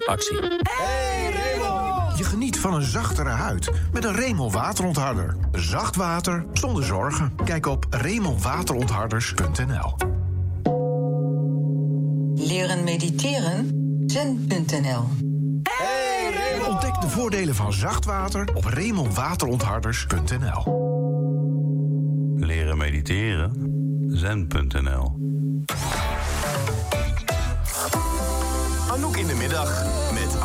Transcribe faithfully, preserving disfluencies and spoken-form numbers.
Actie. Hey Raymond! Je geniet van een zachtere huid met een Raymond waterontharder. Zacht water zonder zorgen. Kijk op raymond waterontharders punt n l. Leren mediteren? zen punt n l. Hey Raymond! Ontdek de voordelen van zacht water op raymond waterontharders punt n l. Leren mediteren? zen punt n l. Anouk in de middag met